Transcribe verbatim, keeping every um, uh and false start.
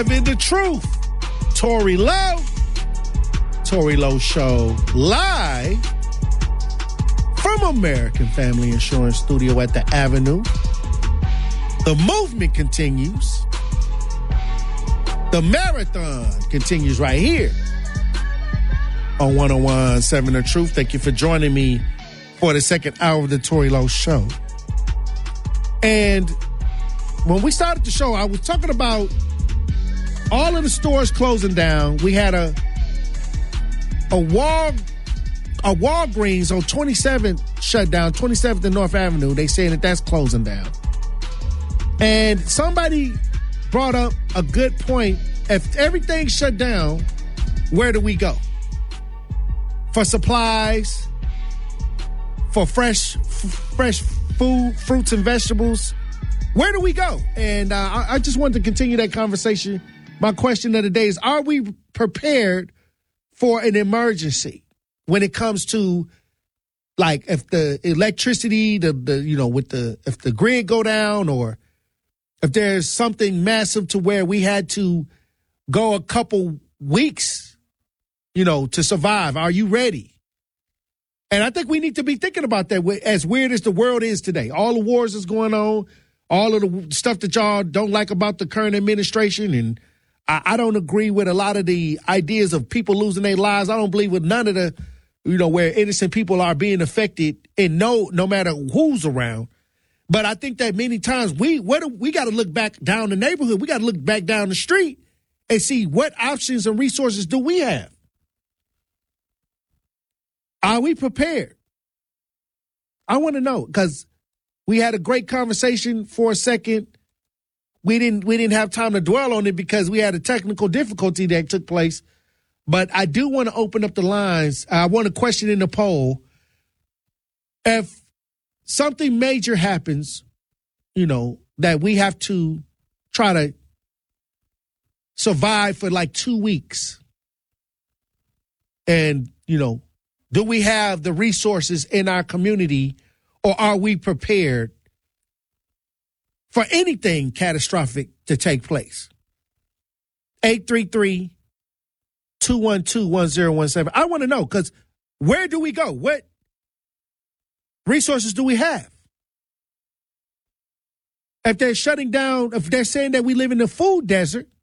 In the truth, Tory Lowe, Tory Lowe Show, live from American Family Insurance Studio at the Avenue. The movement continues. The marathon continues right here on one oh one point seven The Truth. Thank you for joining me for the second hour of the Tory Lowe Show. And when we started the show, I was talking about all of the stores closing down. We had a a Wal a Walgreens on twenty-seventh shut down, twenty-seventh and North Avenue. They saying that that's closing down. And somebody brought up a good point. If everything shut down, where do we go? For supplies, for fresh f- fresh food, fruits and vegetables, where do we go? And uh, I, I just wanted to continue that conversation. My question of the day is, are we prepared for an emergency when it comes to, like, if the electricity, the, the you know, with the, if the grid go down, or if there's something massive to where we had to go a couple weeks, you know, to survive? Are you ready? And I think we need to be thinking about that. As weird as the world is today, all the wars that's going on, all of the stuff that y'all don't like about the current administration, and I, I don't agree with a lot of the ideas of people losing their lives. I don't believe with none of the, you know, where innocent people are being affected, and no, no matter who's around. But I think that many times we what do, we got to look back down the neighborhood. We got to look back down the street and see what options and resources do we have. Are we prepared? I want to know, because we had a great conversation for a second. We didn't we didn't have time to dwell on it because we had a technical difficulty that took place. But I do want to open up the lines. I want to question in the poll. If something major happens, you know, that we have to try to survive for like two weeks. And, you know, do we have the resources in our community, or are we prepared for anything catastrophic to take place? eight three three, two one two, one zero one seven. I want to know, because where do we go? What resources do we have? If they're shutting down, if they're saying that we live in the food desert,